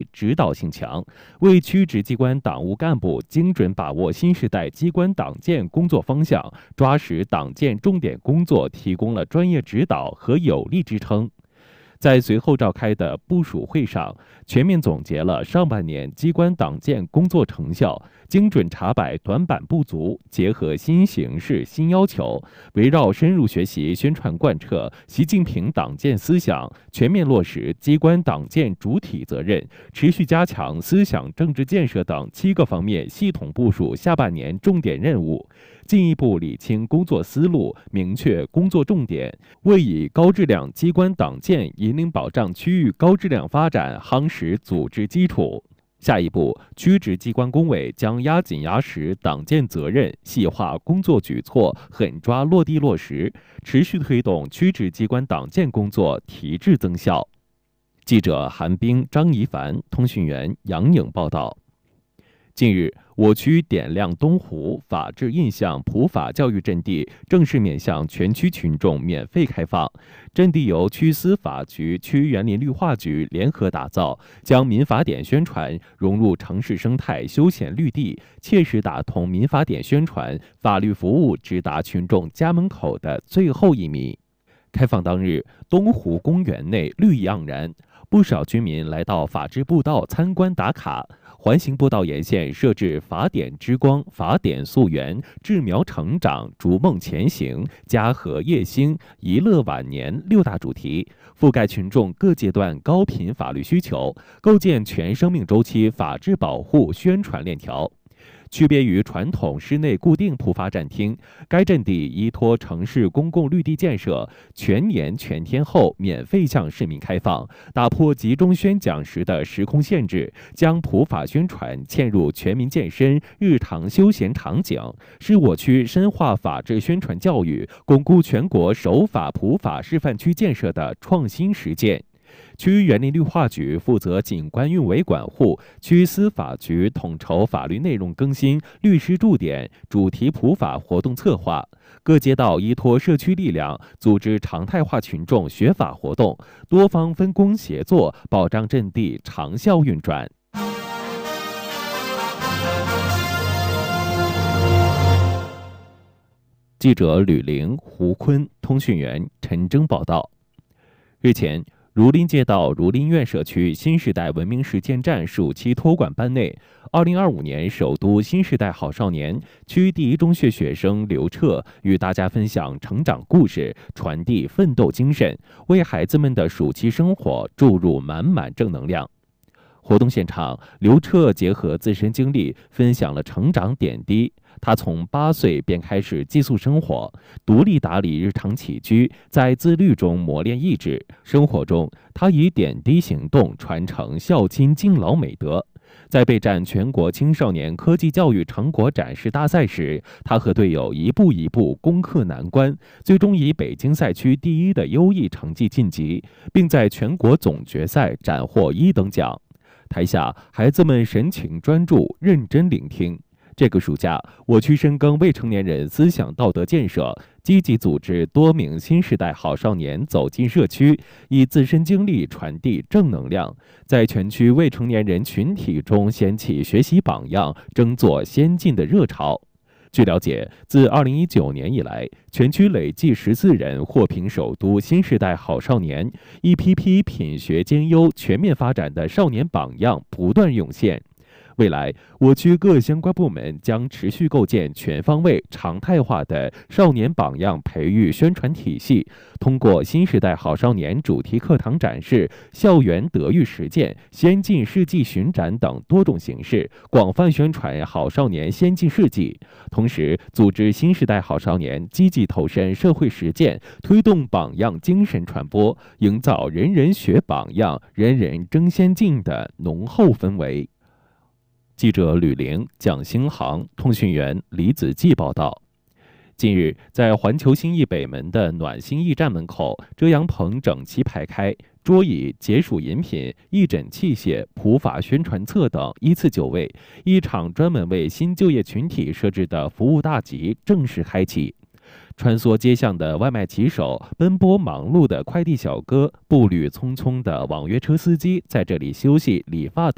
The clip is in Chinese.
指导性强，为区直机关党务干部精准把握新时代机关党建工作方向，抓实党建重点工作提供了专业指导和有力支撑。在随后召开的部署会上，全面总结了上半年机关党建工作成效，精准查摆短板不足，结合新形势新要求，围绕深入学习宣传贯彻习近平党建思想，全面落实机关党建主体责任，持续加强思想政治建设等7个方面系统部署下半年重点任务，进一步理清工作思路，明确工作重点，为以高质量机关党建引领保障区域高质量发展夯实组织基础。下一步，区直机关工委将压紧压实党建责任，细化工作举措，狠抓落地落实，持续推动区直机关党建工作提质增效。记者韩冰、张怡凡，通讯员杨颖报道。近日，我区点亮东湖法治印象普法教育阵地正式面向全区群众免费开放。阵地由区司法局、区园林绿化局联合打造，将民法典宣传融入城市生态休闲绿地，切实打通民法典宣传、法律服务直达群众家门口的最后1米。开放当日，东湖公园内绿意盎然，不少居民来到法治步道参观打卡。环形步道沿线设置法典之光、法典溯源、智苗成长、逐梦前行、家和业兴、宜乐晚年6大主题，覆盖群众各阶段高频法律需求，构建全生命周期法治保护宣传链条。区别于传统室内固定普法展厅，该阵地依托城市公共绿地建设，全年全天候免费向市民开放，打破集中宣讲时的时空限制，将普法宣传嵌入全民健身、日常休闲场景，是我区深化法治宣传教育、巩固全国守法普法示范区建设的创新实践。区园林绿化局负责景观运维管护，区司法局统筹法律内容更新、律师驻点、主题普法活动策划。各街道依托社区力量，组织常态化群众学法活动，多方分工协作，保障阵地长效运转。记者吕玲、胡坤，通讯员陈征报道。日前，儒林街道儒林苑社区新时代文明实践站暑期托管班内，2025年首都新时代好少年区第一中学学生刘彻与大家分享成长故事，传递奋斗精神，为孩子们的暑期生活注入满满正能量。活动现场，刘彻结合自身经历，分享了成长点滴。他从8岁便开始寄宿生活，独立打理日常起居，在自律中磨练意志。生活中，他以点滴行动传承孝亲敬老美德。在备战全国青少年科技教育成果展示大赛时，他和队友一步一步攻克难关，最终以北京赛区第1的优异成绩晋级，并在全国总决赛斩获1等奖。台下，孩子们神情专注，认真聆听。这个暑假，我区深耕未成年人思想道德建设，积极组织多名新时代好少年走进社区，以自身经历传递正能量，在全区未成年人群体中掀起学习榜样、争做先进的热潮。据了解，自2019年以来，全区累计14人获评首都新时代好少年，一批批品学兼优、全面发展的少年榜样不断涌现。未来，我区各相关部门将持续构建全方位、常态化的少年榜样培育宣传体系，通过新时代好少年主题课堂展示、校园德育实践、先进事迹巡展等多种形式，广泛宣传好少年先进事迹。同时，组织新时代好少年积极投身社会实践，推动榜样精神传播，营造人人学榜样、人人争先进的浓厚氛围。记者吕玲、蒋兴航，通讯员李子记报道。近日，在环球新翼北门的暖心驿站门口，遮阳棚整齐排开，桌椅、解暑饮品、义诊器械、普法宣传册等依次就位，一场专门为新就业群体设置的服务大集正式开启。穿梭街巷的外卖骑手，奔波忙碌的快递小哥，步履匆匆的网约车司机，在这里休息、理发等